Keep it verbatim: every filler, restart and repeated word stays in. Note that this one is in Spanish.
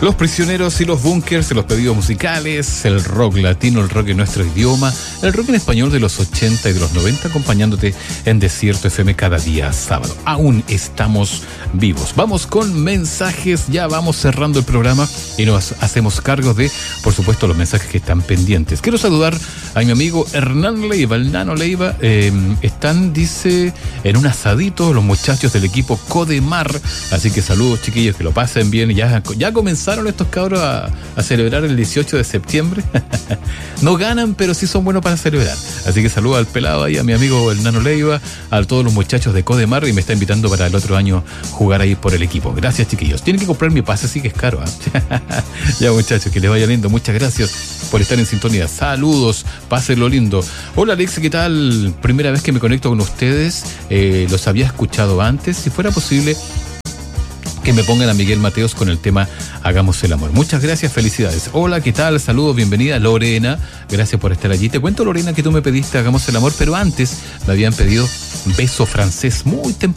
Los prisioneros y los bunkers, los pedidos musicales, el rock latino, el rock en nuestro idioma, el rock en español de los ochenta y de los noventa, acompañándote en Desierto F M cada día sábado. Aún estamos vivos. Vamos con mensajes, ya vamos cerrando el programa y nos hacemos cargo de, por supuesto, los mensajes que están pendientes. Quiero saludar a mi amigo Hernán Leiva, el Nano Leiva. Eh, están, dice, en un asadito los muchachos del equipo Codemar. Así que saludos, chiquillos, que lo pasen bien. Ya, ya comenzaron estos cabros a, a celebrar el dieciocho de septiembre. No ganan, pero sí son buenos para celebrar. Así que saludo al pelado ahí, a mi amigo el Nano Leiva, a todos los muchachos de Codemar, y me está invitando para el otro año jugar ahí por el equipo. Gracias, chiquillos. Tienen que comprar mi pase, sí que es caro, ¿eh? Ya, muchachos, que les vaya lindo. Muchas gracias por estar en sintonía. Saludos, pásenlo lindo. Hola, Alex, ¿qué tal? Primera vez que me conecto con ustedes. Eh, los había escuchado antes. Si fuera posible, que me pongan a Miguel Mateos con el tema Hagamos el Amor. Muchas gracias, felicidades. Hola, ¿qué tal? Saludos, bienvenida, Lorena. Gracias por estar allí. Te cuento, Lorena, que tú me pediste Hagamos el Amor, pero antes me habían pedido Beso Francés muy temprano.